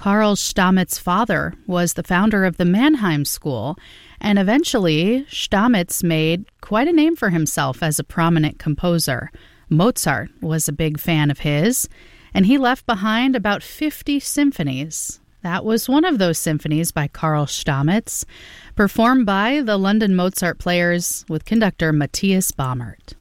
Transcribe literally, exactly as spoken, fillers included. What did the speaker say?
Karl Stamets' father was the founder of the Mannheim School, and eventually Stamets made quite a name for himself as a prominent composer. Mozart was a big fan of his, and he left behind about fifty symphonies. That was one of those symphonies by Karl Stamets, performed by the London Mozart Players with conductor Matthias Baumert.